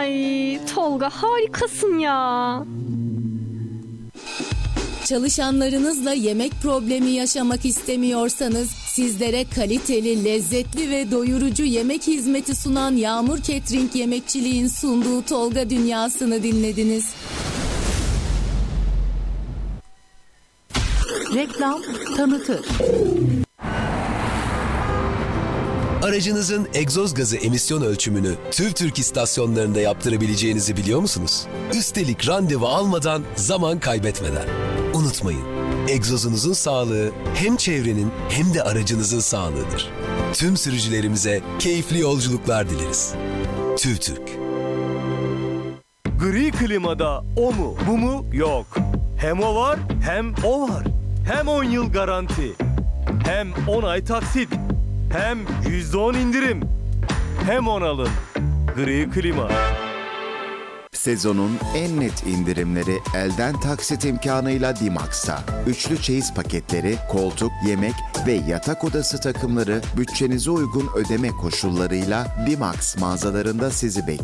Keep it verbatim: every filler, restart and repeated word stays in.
Ay Tolga harikasın ya. Çalışanlarınızla yemek problemi yaşamak istemiyorsanız sizlere kaliteli, lezzetli ve doyurucu yemek hizmeti sunan Yağmur Catering Yemekçiliğin sunduğu Tolga Dünyası'nı dinlediniz. Reklam tanıtır. Aracınızın egzoz gazı emisyon ölçümünü TÜVTÜRK istasyonlarında yaptırabileceğinizi biliyor musunuz? Üstelik randevu almadan, zaman kaybetmeden. Unutmayın, egzozunuzun sağlığı hem çevrenin hem de aracınızın sağlığıdır. Tüm sürücülerimize keyifli yolculuklar dileriz. TÜVTÜRK. Gri klimada o mu bu mu yok. Hem o var hem o var. Hem on yıl garanti. Hem on ay taksit. Hem yüzde on indirim. Hem on alın. Gri klima. Sezonun en net indirimleri elden taksit imkanıyla Dimax'ta. Üçlü çeyiz paketleri, koltuk, yemek ve yatak odası takımları bütçenize uygun ödeme koşullarıyla Dimax mağazalarında sizi bekliyor.